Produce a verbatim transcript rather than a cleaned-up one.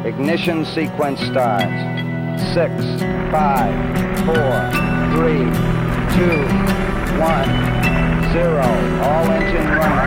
Ignition sequence starts. Six, five, four, three, two, one, zero. All engine running.